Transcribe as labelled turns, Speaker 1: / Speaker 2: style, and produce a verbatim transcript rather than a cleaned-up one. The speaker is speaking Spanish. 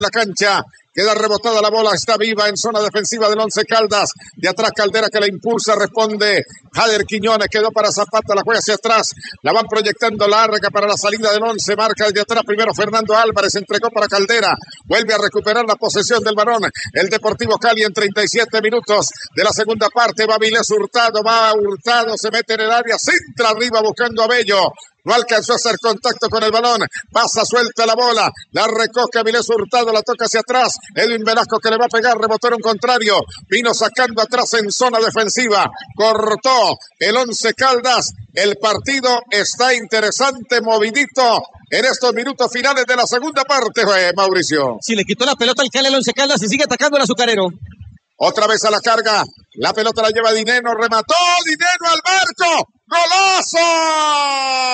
Speaker 1: la cancha. Queda rebotada la bola, está viva en zona defensiva del Once Caldas. De atrás Caldera que la impulsa, responde Jader Quiñones, quedó para Zapata, la juega hacia atrás. La van proyectando larga para la salida del Once, marca desde atrás primero Fernando Álvarez, entregó para Caldera. Vuelve a recuperar la posesión del balón. El Deportivo Cali en treinta y siete minutos de la segunda parte. Va Vilés Hurtado, va Hurtado, se mete en el área, centra arriba buscando a Bello. No alcanzó a hacer contacto con el balón. Pasa suelta la bola. La recoge Avilés Hurtado. La toca hacia atrás. Edwin Velasco que le va a pegar. Rebotó en un contrario. Vino sacando atrás en zona defensiva. Cortó el Once Caldas. El partido está interesante, movidito en estos minutos finales de la segunda parte, eh, Mauricio.
Speaker 2: Si le quitó la pelota al Cali al Once Caldas y sigue atacando al azucarero.
Speaker 1: Otra vez a la carga. La pelota la lleva Dineno. Remató Dineno al marco. ¡Golazo!